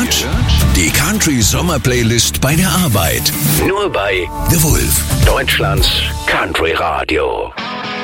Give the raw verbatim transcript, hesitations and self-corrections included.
gehört? Die Country Sommer Playlist bei der Arbeit. Nur bei The Wolf, Deutschlands Country Radio.